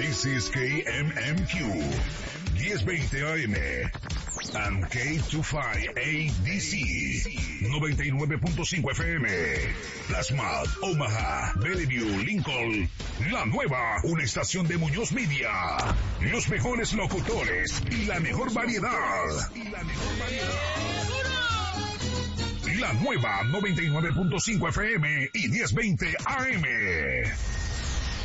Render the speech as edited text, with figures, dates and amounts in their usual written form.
This is KMMQ 1020 AM and K25ADC 99.5 FM. Plasma, Omaha, Bellevue, Lincoln. La nueva, una estación de Muñoz Media. Los mejores locutores y la mejor variedad. La nueva 99.5 FM y 1020 AM.